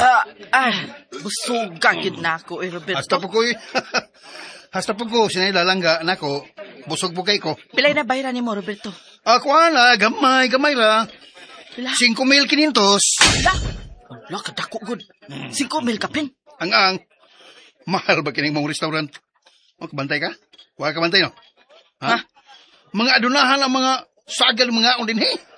Busuga gid na ako, Roberto. Hasta po ko, sinailalangga na ko, busog po kay ko. Pilay na bayran ni mo, Roberto? Ako na, gamay ra. Pila? 5,500. Wala, kadako good. 5,000 kapin. Ang mahal ba kining mong restaurant? Kabantay ka? Huwag ka bantay, no? Ha? Mga adunahan ang mga sagal mga on din,